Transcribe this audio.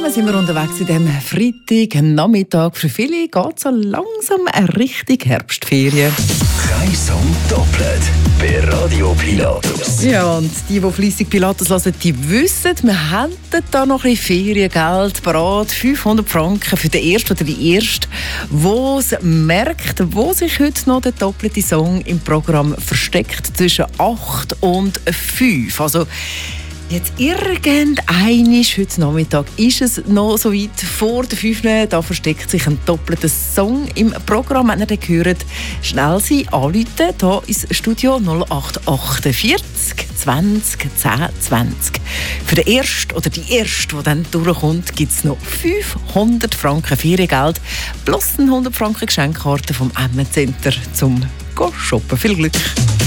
zusammen sind wir unterwegs in diesem Freitagnachmittag. Für viele geht es so langsam Richtung Herbstferien. Kein Song doppelt bei Radio Pilatus. Ja, und die fleissig Pilatus hören, die wissen, wir haben da noch ein bisschen Feriengeld parat. 500 Franken für den Ersten oder die Erste, der merkt, wo sich heute noch der doppelte Song im Programm versteckt zwischen 8 und 5. Also, jetzt irgendeinisch heute Nachmittag ist es noch so weit vor der 5. Da versteckt sich ein doppelter Song im Programm. Wenn ihr den hört, schnell Sie anrufen, hier ins Studio 0848 20 10 20. Für den Ersten oder die Erste, die dann durchkommt, gibt es noch 500 Franken Feriengeld plus eine 100 Franken Geschenkkarte vom Emmen Center zum Shoppen. Viel Glück!